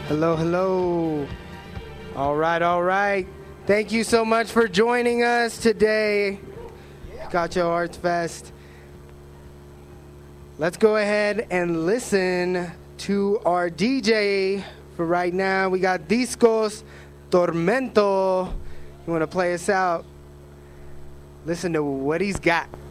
Hello, hello. All right, all right. Thank you so much for joining us today. Gotcha Arts Fest. Let's go ahead and listen to our DJ for right now. We got Discos Tormento. You want to play us out? Listen to what he's got.